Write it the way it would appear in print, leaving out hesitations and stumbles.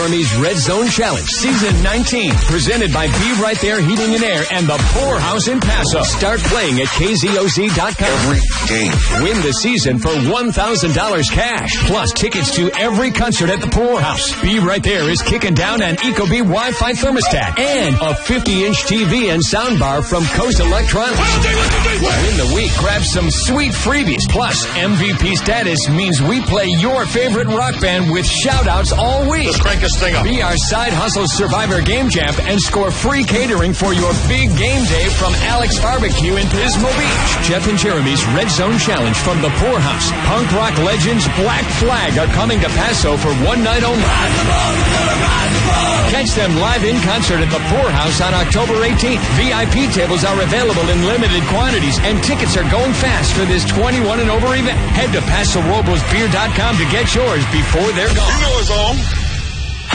Jeremy's Red Zone Challenge, Season 19, presented by Be Right There Heating and Air and the Poorhouse in Paso. Start playing at KZOZ.com. Every game. Win the season for $1,000 cash, plus tickets to every concert at the Poorhouse. Be Right There is kicking down an Ecobee Wi-Fi thermostat and a 50-inch TV and soundbar from Coast Electronics. Win the week, grab some sweet freebies. Plus, MVP status means we play your favorite rock band with shout-outs all week. Let's crank this thing up. Be our Side Hustle Survivor Game Champ and score free catering for your big game day from Alex Barbecue in Pismo Beach. Jeff and Jeremy's Red Zone Challenge from the Poorhouse. Punk rock legends Black Flag are coming to Paso for one night only. Catch them live in concert at the Poorhouse on October 18th. VIP tables are available in limited quantities, and tickets are going fast for this 21 and over event. Head to PasoRobosBeer.com to get yours before they're gone. You know it's on.